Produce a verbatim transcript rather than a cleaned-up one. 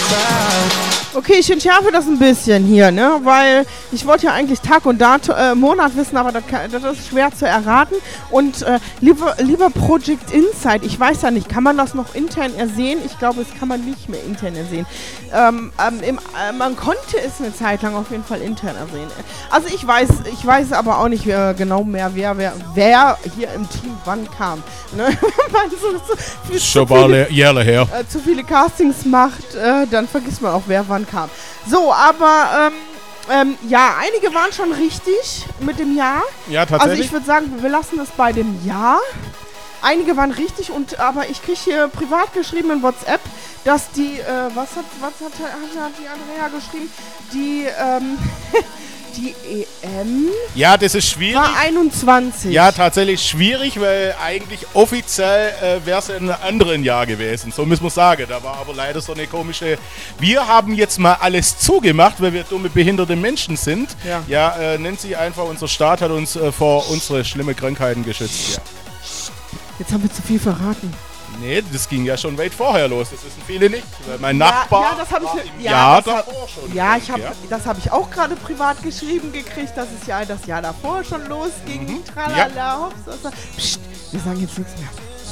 Okay, ich entschärfe das ein bisschen hier, ne, weil ich wollte ja eigentlich Tag und Datum, äh, Monat wissen, aber das, kann, das ist schwer zu erraten. Und äh, lieber, lieber Project Insight, ich weiß ja nicht, kann man das noch intern ersehen? Ich glaube, das kann man nicht mehr intern ersehen. Ähm, ähm, im, äh, man konnte es eine Zeit lang auf jeden Fall intern ersehen. Also ich weiß, ich weiß aber auch nicht äh, genau mehr, wer, wer, wer hier im Team wann kam. Ne? Wenn man so, so, Schon viele, Jahre her. Äh, zu viele Castings macht, äh, dann vergisst man auch, wer wann kam. So, aber ähm, ähm, ja, einige waren schon richtig mit dem Jahr. Ja, tatsächlich. Also ich würde sagen, wir lassen das bei dem Jahr. Einige waren richtig, und aber ich kriege hier privat geschrieben in WhatsApp, dass die, äh, was hat, was hat, hat, hat die Andrea geschrieben? Die, ähm, die E M Ja, das ist schwierig. war einundzwanzig. Ja, tatsächlich schwierig, weil eigentlich offiziell äh, wäre es in einem anderen Jahr gewesen. So müssen wir sagen. Da war aber leider so eine komische... Wir haben jetzt mal alles zugemacht, weil wir dumme, behinderte Menschen sind. Ja, ja äh, nennt sie einfach, unser Staat hat uns äh, vor unsere schlimme Krankheiten geschützt. Ja. Jetzt haben wir zu viel verraten. Nee, das ging ja schon weit vorher los. Das wissen viele nicht. Weil mein Nachbar ja, das hab war ich, im ja, Jahr das hab, davor schon. Ja, ich hab, ja. das habe ich auch gerade privat geschrieben gekriegt, dass es ja das Jahr davor schon losging. Mhm. Tralala, hops, hops, hops. Psst, wir sagen jetzt nichts mehr.